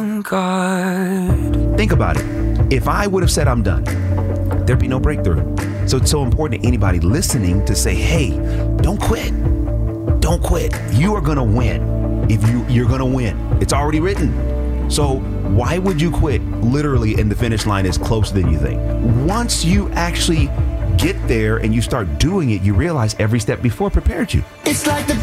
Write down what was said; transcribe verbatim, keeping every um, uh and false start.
God. Think about it. If I would have said I'm done, there'd be no breakthrough. So it's so important to anybody listening to say, hey, don't quit. Don't quit. You are going to win. If you, you're going to win. It's already written. So why would you quit literally and the finish line is closer than you think? Once you actually get there and you start doing it, you realize every step before prepared you. It's like the